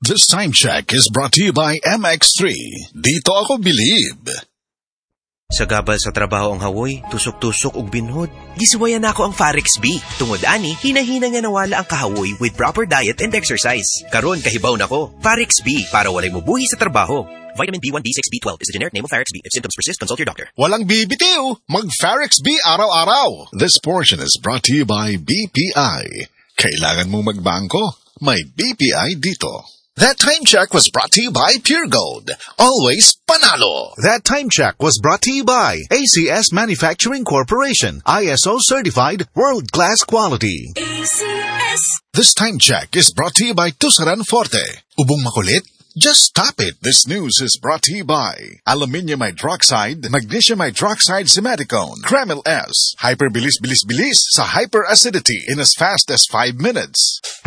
This time check is brought to you by MX3. Dito ako bilib. Sa gabal sa trabaho ang hawoy, tusok-tusok ug binhod. Gisuwayan nako ang Farex B. Tungod ani, hinahina nga nawala ang kahawoy with proper diet and exercise. Karon kahibaw nako. Farex B para walay mubuhi sa trabaho. Vitamin B1, B6, B12 is the generic name of Farex B. If symptoms persist, consult your doctor. Walang bibitiw, mag-Farex B araw-araw. This portion is brought to you by BPI. Kailangan mo magbangko? May BPI dito. That time check was brought to you by Pure Gold. Always panalo. That time check was brought to you by ACS Manufacturing Corporation. ISO certified world-class quality. ACS. This time check is brought to you by Tusaran Forte. Ubong makulit? Just stop it. This news is brought to you by Aluminium Hydroxide, Magnesium Hydroxide Simaticone, Kremil S. Hyperbilis-bilis-bilis sa hyperacidity in as fast as 5 minutes.